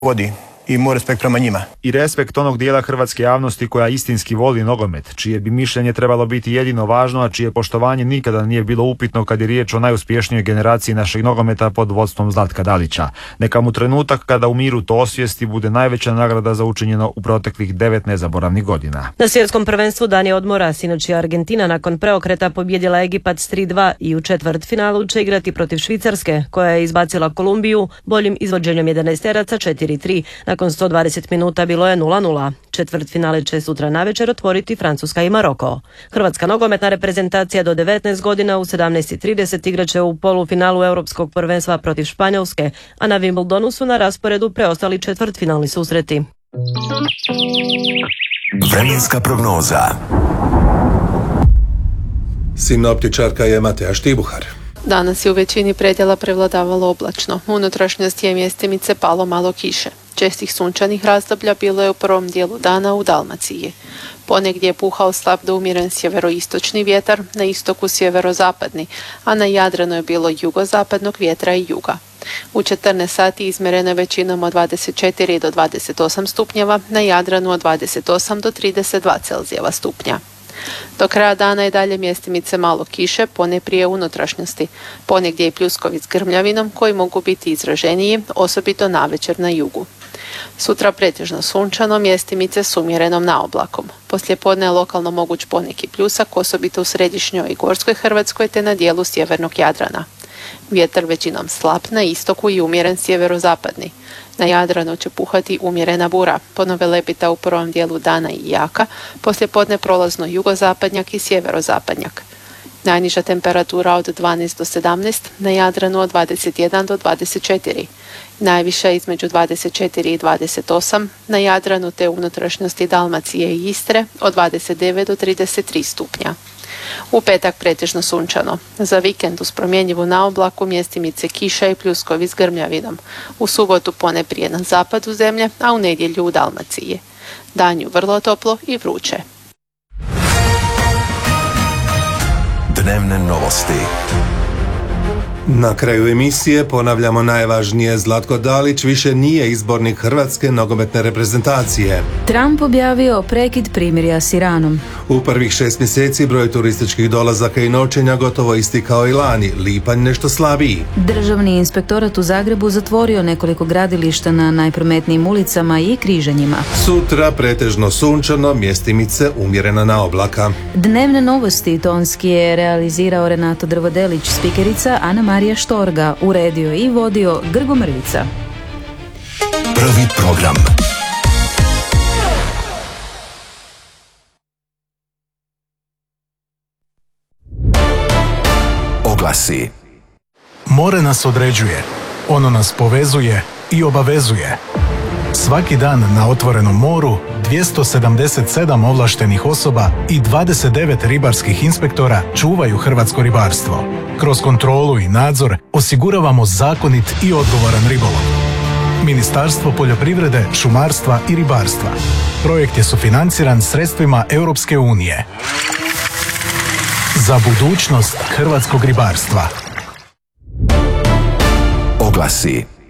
vodi i moj respekt prema njima. I respekt onog dijela hrvatske javnosti koja istinski voli nogomet, čije bi mišljenje trebalo biti jedino važno, a čije poštovanje nikada nije bilo upitno kad je riječ o najuspješnijoj generaciji našeg nogometa pod vodstvom Zlatka Dalića. Neka mu trenutak kada u miru to osvijesti bude najveća nagrada za učinjeno u proteklih 9 nezaboravnih godina. Na svjetskom prvenstvu dan je odmora, sinoć je Argentina nakon preokreta pobijedila Egipat s 3-2 i u četvrtfinalu će igrati protiv Švicarske, koja je izbacila Kolumbiju boljim izvođenjem 11-teraca 4-3. Nakon 120 minuta bilo je 0-0. Četvrtfinale će sutra navečer otvoriti Francuska i Maroko. Hrvatska nogometna reprezentacija do 19 godina u 17:30 igraće u polufinalu Europskog prvenstva protiv Španjolske, a na Wimbledonu su na rasporedu preostali četvrtfinalni susreti. Vremenska prognoza. Sinoptičarka je Mateja Štibuhar. Danas je u većini predjela prevladavalo oblačno. U unutrašnjosti je mjestimice palo malo kiše. Čestih sunčanih razdoblja bilo je u prvom dijelu dana u Dalmaciji. Ponegdje je puhao slab do umjeren sjeveroistočni vjetar, na istoku sjeverozapadni, a na Jadranu je bilo jugozapadnog vjetra i juga. U 14 sati izmjereno je većinom od 24 do 28 stupnjeva, na Jadranu od 28 do 32 Celzijeva stupnja. Do kraja dana je dalje mjestimice malo kiše, ponajprije u unutrašnjosti. Ponegdje i pljuskovi s grmljavinom koji mogu biti izraženiji, osobito navečer na jugu. Sutra pretežno sunčano, mjestimice s umjerenom naoblakom. Poslijepodne je lokalno moguć poneki pljusak, osobito u središnjoj i gorskoj Hrvatskoj te na dijelu sjevernog Jadrana. Vjetar većinom slab na istoku i umjeren sjeverozapadni. Na Jadranu će puhati umjerena bura, ponove lepita u prvom dijelu dana i jaka, poslijepodne prolazno jugozapadnjak i sjeverozapadnjak. Najniža temperatura od 12 do 17, na Jadranu od 21 do 24. Najviša između 24 i 28, na Jadranu te unutrašnjosti Dalmacije i Istre od 29 do 33 stupnja. U petak pretežno sunčano. Za vikend uz promjenjivu naoblaku mjestimice kiša i pljuskovi s grmljavinom. U subotu ponajprije na zapadu zemlje, a u nedjelju u Dalmaciji. Danju vrlo toplo i vruće. Dnevne novosti. Na kraju emisije ponavljamo najvažnije. Zlatko Dalić više nije izbornik Hrvatske nogometne reprezentacije. Trump objavio prekid primirja s Iranom. U prvih 6 mjeseci broj turističkih dolazaka i noćenja gotovo isti kao i lani, lipanj nešto slabiji. Državni inspektorat u Zagrebu zatvorio nekoliko gradilišta na najprometnijim ulicama i križanjima. Sutra pretežno sunčano, mjestimice umjerena naoblaka. Dnevne novosti tonski je realizirao Renato Drvodelić, spikerica Ana Marija Štorga, uredio i vodio Grgo Mrvica. Prvi program. Oglasi. More nas određuje, ono nas povezuje i obavezuje. Svaki dan na otvorenom moru 277 ovlaštenih osoba i 29 ribarskih inspektora čuvaju hrvatsko ribarstvo. Kroz kontrolu i nadzor osiguravamo zakonit i odgovoran ribolov. Ministarstvo poljoprivrede, šumarstva i ribarstva. Projekt je sufinanciran sredstvima Europske unije. Za budućnost hrvatskog ribarstva. Oglasi.